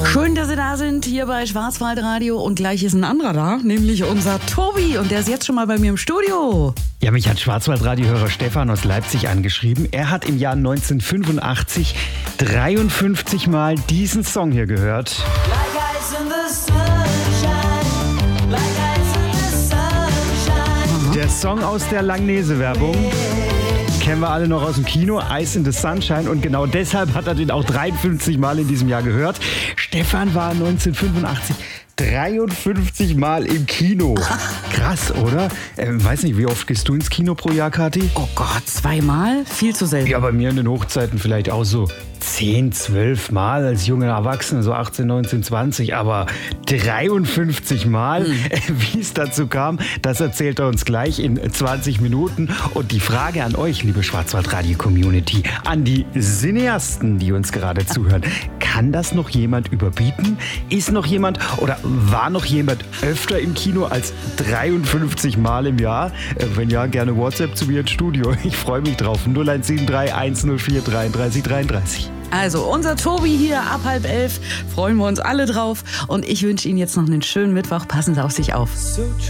Schön, dass Sie da sind, hier bei Schwarzwaldradio. Und gleich ist ein anderer da, nämlich unser Tobi. Und der ist jetzt schon mal bei mir im Studio. Ja, mich hat Schwarzwaldradio-Hörer Stefan aus Leipzig angeschrieben. Er hat im Jahr 1985 53 Mal diesen Song hier gehört. Der Song aus der Langnese-Werbung. Kennen wir alle noch aus dem Kino, Ice in the Sunshine, und genau deshalb hat er den auch 53 Mal in diesem Jahr gehört. Stefan war 1985 53 Mal im Kino. Krass, oder? Weiß nicht, wie oft gehst du ins Kino pro Jahr, Kathi? Oh Gott, 2 Mal? Viel zu selten. Ja, bei mir in den Hochzeiten vielleicht auch so 10, 12 Mal als junger Erwachsener, so 18, 19, 20, aber 53 Mal, wie es dazu kam, das erzählt er uns gleich in 20 Minuten. Und die Frage an euch, liebe Schwarzwaldradio-Community, an die Cineasten, die uns gerade zuhören: Kann das noch jemand überbieten? Ist noch jemand oder war noch jemand öfter im Kino als 53 Mal im Jahr? Wenn ja, gerne WhatsApp zu mir ins Studio. Ich freue mich drauf. 0173 104 33 33. Also, unser Tobi hier ab 10:30. Freuen wir uns alle drauf. Und ich wünsche Ihnen jetzt noch einen schönen Mittwoch. Passen Sie auf sich auf.